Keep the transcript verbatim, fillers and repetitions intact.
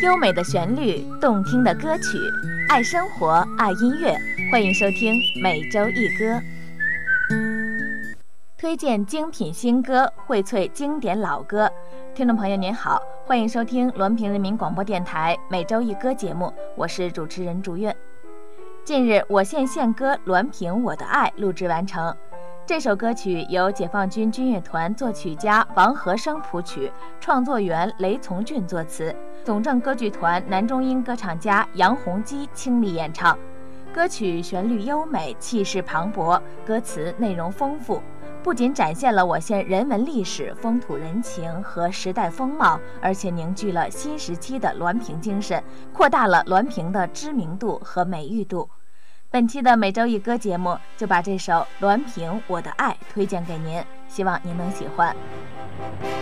优美的旋律，动听的歌曲，爱生活，爱音乐，欢迎收听每周一歌，推荐精品新歌，荟萃经典老歌。听众朋友您好，欢迎收听滦平人民广播电台每周一歌节目，我是主持人祝愿。近日，我县献歌《滦平我的爱》录制完成。这首歌曲由解放军军乐团作曲家王和生谱曲，创作员雷从俊作词，总政歌剧团男中音歌唱家杨洪基倾力演唱。歌曲旋律优美，气势磅礴，歌词内容丰富，不仅展现了我县人文历史、风土人情和时代风貌，而且凝聚了新时期的滦平精神，扩大了滦平的知名度和美誉度。本期的每周一歌节目就把这首《滦平我的爱》推荐给您，希望您能喜欢。